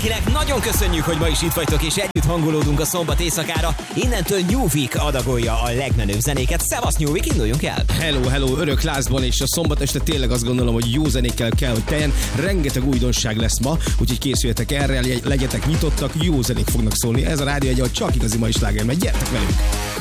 mindenkinek, nagyon köszönjük, hogy ma is itt vagytok, és együtt hangolódunk a szombat éjszakára. Innentől New Week adagolja a legmenőbb zenéket. Szevasz New Week, induljunk el! Hello, örök lázban, és a szombat este tényleg azt gondolom, hogy jó zenékkel kell, hogy teljen. Rengeteg újdonság lesz ma, úgyhogy készüljetek erre, legyetek nyitottak, jó zenék fognak szólni. Ez a rádió egy, ahol csak igazi mai sláger megy, gyertek velünk!